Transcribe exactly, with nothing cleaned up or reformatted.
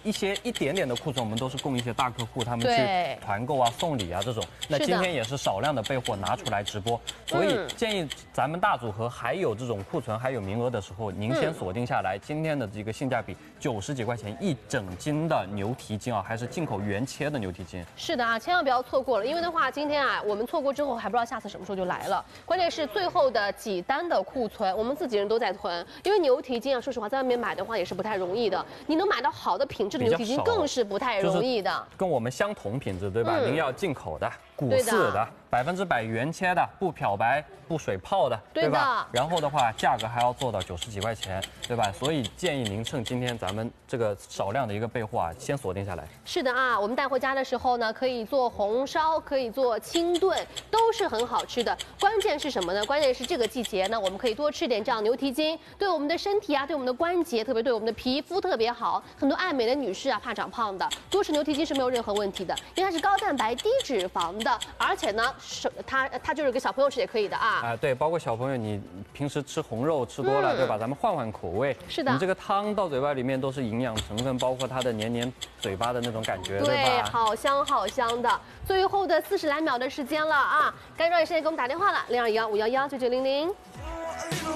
一些一点点的库存，我们都是供一些大客户他们去对团购啊、送礼啊这种。那是的今天也是少量的备货拿出来直播，所以嗯建议咱们大组合还有这种库存还有名额的时候，您先锁定下来。今天的这个性价比九十几块钱一整斤的牛蹄筋啊，还是进口原切的牛蹄筋。 是的啊，千万不要错过了，因为的话，今天啊，我们错过之后还不知道下次什么时候就来了。关键是最后的几单的库存，我们自己人都在囤，因为牛蹄筋啊，说实话，在外面买的话也是不太容易的。你能买到好的品质的牛蹄筋，更是不太容易的。 跟我们相同品质，对吧？ 嗯您要进口的、古对的色的、百分之百原切的、不漂白、不水泡的， 对的对吧？然后的话，价格还要做到九十几块钱，对吧？所以建议您趁今天咱们这个少量的一个备货啊，先锁定下来。 是的啊，我们带回家的时候呢，可以做红烧，可以做清炖，都是很好吃的。关键是什么呢？关键是这个季节呢，我们可以多吃点这样牛蹄筋，对我们的身体啊，对我们的关节，特别对我们的皮肤特别好。很多爱美的女士啊，怕长胖的，多吃牛蹄筋是没有任何问题的，因为它是高蛋白、低脂肪的，而且呢，是它它就是给小朋友吃也可以的啊。 啊，对，包括小朋友，你平时吃红肉吃多了， 嗯对吧？咱们换换口味。 是的你这个汤到嘴巴里面都是营养成分，包括它的黏黏嘴巴的那种感觉，对对， 吧？ 好香好香的。最后的四十来秒的时间了啊，该抓紧时间给我们打电话了，零二幺五幺幺九九零零。